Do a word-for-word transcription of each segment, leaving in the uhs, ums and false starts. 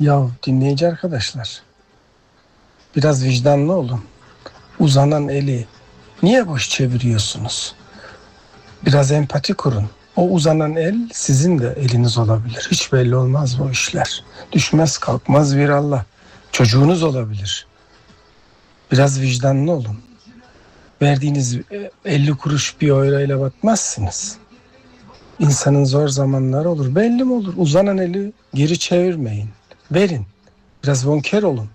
Ya dinleyici arkadaşlar, biraz vicdanlı olun. Uzanan eli niye boş çeviriyorsunuz? Biraz empati kurun. O uzanan el sizin de eliniz olabilir. Hiç belli olmaz bu işler. Düşmez kalkmaz bir Allah. Çocuğunuz olabilir. Biraz vicdanlı olun. Verdiğiniz elli kuruş bir euro ile batmazsınız. İnsanın zor zamanları olur. Belli mi olur? Uzanan eli geri çevirmeyin. Verin. Biraz bonkör olun.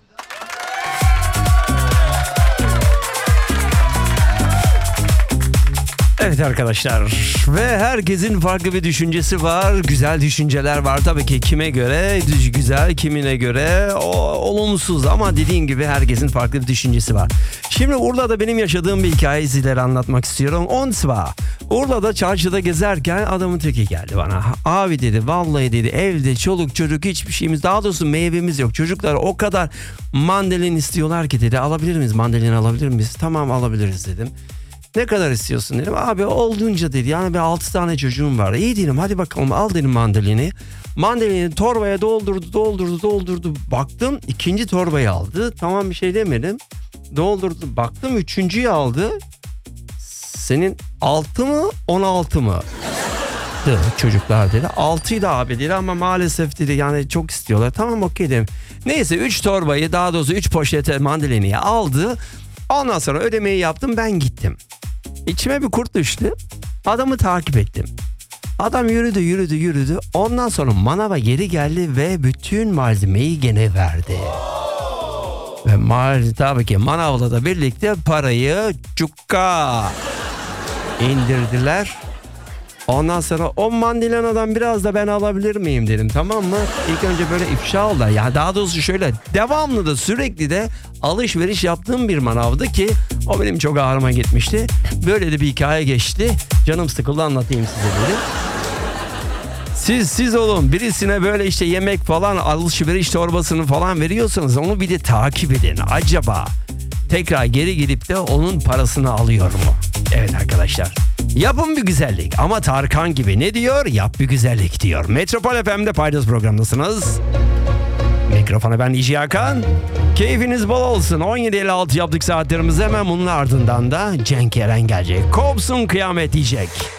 Evet arkadaşlar, ve herkesin farklı bir düşüncesi var. Güzel düşünceler var tabii ki, kime göre güzel, kimine göre o, olumsuz, ama dediğim gibi herkesin farklı bir düşüncesi var. Şimdi Urla'da benim yaşadığım bir hikayeyi sizlere anlatmak istiyorum. Onsva. Urla'da çarşıda gezerken adamın teki geldi bana. Abi dedi, vallahi dedi, evde çoluk çocuk hiçbir şeyimiz, daha doğrusu meyvemiz yok. Çocuklar o kadar mandalin istiyorlar ki dedi, alabilir miyiz, mandalin alabilir miyiz? Tamam, alabiliriz dedim. Ne kadar istiyorsun dedim. Abi olduğunca dedi. Yani bir altı tane çocuğum var. İyi dedim, hadi bakalım al dedim mandalini. Mandalini torbaya doldurdu doldurdu doldurdu. Baktım ikinci torbayı aldı. Tamam, bir şey demedim. Doldurdu. Baktım üçüncüyü aldı. Senin altı mı on altı mı? Çocuklar dedi. altıydı abi dedi, ama maalesef dedi yani çok istiyorlar. Tamam, okey dedim. Neyse üç torbayı, daha doğrusu üç poşete mandalini aldı. Ondan sonra ödemeyi yaptım, ben gittim. İçime bir kurt düştü. Adamı takip ettim. Adam yürüdü yürüdü yürüdü. Ondan sonra manava geri geldi ve bütün malzemeyi gene verdi. Ve mal, tabii ki manavla da birlikte parayı cukka indirdiler. Ondan sonra o mandalinadan biraz da ben alabilir miyim dedim, tamam mı? İlk önce böyle ifşa oldu. Ya daha doğrusu şöyle, devamlı da sürekli de alışveriş yaptığım bir manavdı ki o benim çok ağrıma gitmişti. Böyle de bir hikaye geçti. Canım sıkıldı, anlatayım size dedim. Siz siz olun, birisine böyle işte yemek falan, alışveriş torbasını falan veriyorsanız onu bir de takip edin. Acaba tekrar geri gidip de onun parasını alıyor mu? Evet arkadaşlar, yapın bir güzellik, ama Tarkan gibi ne diyor? Yap bir güzellik diyor. Metropol F M'de Paydos programındasınız. Mikrofona ben İci Hakan. Keyfiniz bol olsun. on yedi elli altı yaptık saatlerimiz, hemen bunun ardından da Cenk Eren gelecek. Kopsun kıyamet diyecek.